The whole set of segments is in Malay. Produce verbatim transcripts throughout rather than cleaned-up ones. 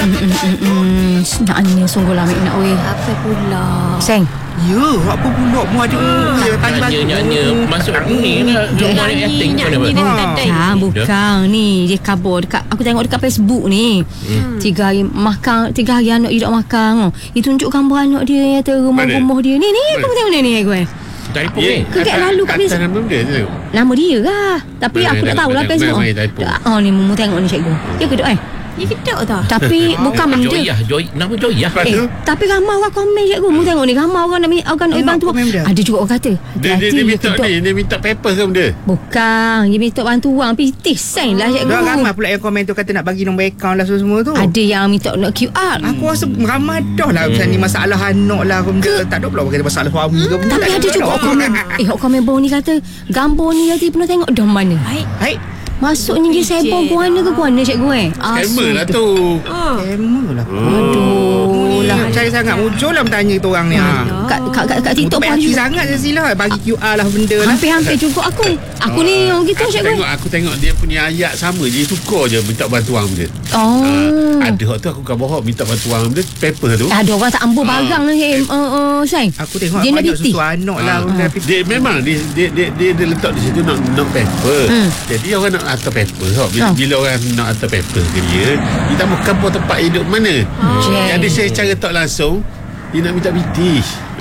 Hmm, nak ni sungguh lah nak weh. Apa pula? Seng. Ya, apa pula mu ada ya pagi-pagi. Nyanyi masuk ni lah. Rumah ni acting mana apa? Ha, bukan ni dia khabar dekat aku tengok dekat Facebook ni. Hmm. Tiga hari makan, tiga hari anak dia tak makan. Dia tunjuk gambar anak dia yang rumah-rumah dia. Ni ni aku tengok ni ni gue. Typo ni. Kekek lalu kat Facebook. Nama dia tu. Nama dia lah. Tapi aku tak tahulah Facebook. Oh ni mu tengok ni cikgu. Dia kedok eh. Ya kedok tau. Tapi bukan benda. Joyah, Joy, nama Joyah. Eh, tapi ramai orang komen cikgu. Mu tengok ni ramai orang nak orang nak bantu. Ada juga orang kata. Dia dia minta ni, dia minta paper ke benda? Bukan, dia minta bantuan pitih sen lah cikgu. Dah ramai pula yang komen tu kata nak bagi nombor akaun lah semua tu. Ada yang minta nak Q R. Aku rasa ramai dah lah macam ni masalah anak lah benda. Tak ada pula kata masalah suami ke benda. Tapi ada juga orang komen. Eh, orang komen bawah ni kata gambar ni nanti pernah tengok dah mana. Baik. Baik. Maksudnya dia sembang ke mana ke mana cikgu eh? Scammer lah tu. Scammer lah. Aduh lah. Cari sangat muncul lah bertanya tu orang ni. Kat kat kat, kat TikTok pun hati sangat je sila bagi Q R lah benda lah. Hampir-hampir juga aku. Aku ni orang gitu aku cikgu. Tengok aku tengok dia punya ayat sama je, tukar je minta bantuan benda. Oh. Uh, ada hak tu aku kan bawa hak minta bantuan benda paper tu. Ada orang tak ambil barang ni eh uh, say. Aku tengok dia banyak susu anak lah. Dia memang dia dia dia, dia, dia letak di situ nak nak paper. Hmm. Jadi orang nak hantar paper tau. Bila, oh. bila orang nak hantar paper ke dia, dia tak mahu kampung tempat hidup mana. Oh. Jadi saya cara tak langsung dia nak minta bitih.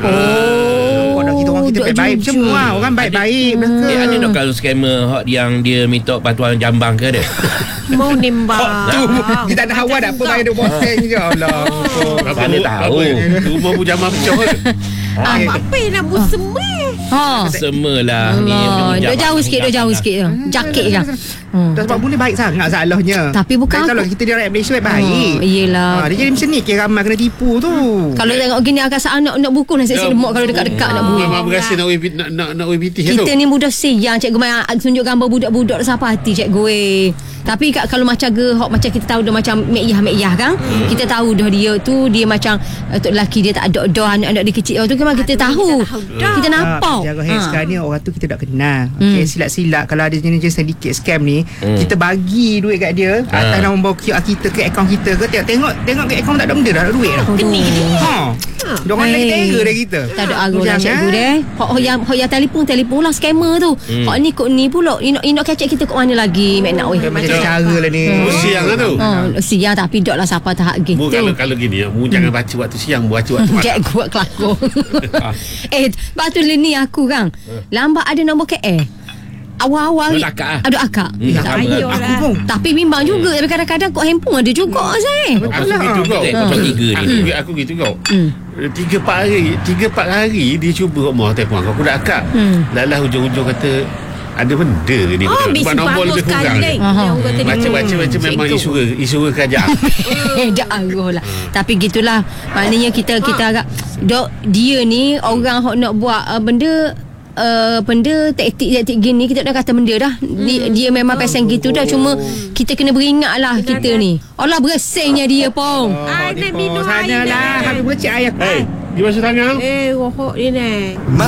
Oh, uh, kita orang kita baik-baik semua. Orang baik-baik belaka. Dia ada nak kalau scammer hot yang dia minta bantuan jambang ke ada? Mau nembang. Kita tak ada hawa dah apa bayar duk boteng je Allah. Mana tahu. Rumah pun jambang pecah ke? Apa yang nak buat semua? Ha. Semelah ni. Duk jauh sikit, duk jauh sikit tu. Jakit je. Hmm. Sebab boleh baik sangat salahnya. Tapi bukan kalau kita di rakyat Malaysia baik. Hmm, iyalah. Ha, dia jadi macam ni kira ramai kena tipu tu. Kalau tengok gini agak anak nak buku nasi lemak kalau dekat-dekat nak buku. Mama berasa nak nak nak nak bitih tu. Kita ni budak siang cikgu mai tunjuk gambar budak-budak siapa hati cikgu eh. Tapi kalau macam ge hok macam kita tahu dah macam mekiyah-mekiyah kan. Hmm. Kita tahu dah dia tu dia macam tok lelaki dia tak ada dah anak-anak dia kecil tu memang kita tahu. Kita nampak. Jaga ha. Sekarang ni orang tu kita tak kenal. Okey, hmm. silap-silap kalau ada jenis-jenis sedikit scam ni, hmm. kita bagi duit kat dia atas nama bawa Q R kita ke akaun kita ke tengok tengok tengok ke akaun tak ada benda dah ada duit dah. Geni-geni. Ha. Diorang lagi terror dah kita. Tak ada arah lah cikgu deh. Hok yang hok yang telefon telefon lah scammer tu. Hok ni kok ni pula nak nak kecek kita kok mana lagi mek nak weh. Macam cara lah ni. Siang lah tu. Siang tapi dok lah siapa tak hak gitu. Kalau kalau gini mu jangan baca waktu siang, baca waktu malam. Cikgu buat kelakor. Eh, batu ni aku kan. Lambat ada nombor K L. Awal-awal ada akak. Hmm, aku pun. Tapi bimbang juga. Tapi kadang-kadang kok handphone ada juga saya. Aku gitu kau. Pasal tiga ni. Aku gitu kau. Tiga empat hari, tiga empat hari dia cuba mau telefon aku. Aku dah akak. Lalah hujung-hujung kata ada benda ni. Oh, sebab nombor lebih kurang. Baca-baca-baca memang isu isu kerajaan. Dah arah lah. Tapi gitulah. Maknanya kita kita agak dok dia ni orang hok nak buat uh, benda Uh, benda taktik-taktik gini kita nak kata benda dah dia, hmm. dia memang pasang gitu dah cuma kita kena beringat lah kita ni Allah bersihnya dia pong oh, nak minum air lah habis bercik air hey, di masa tangan eh rohok dia ni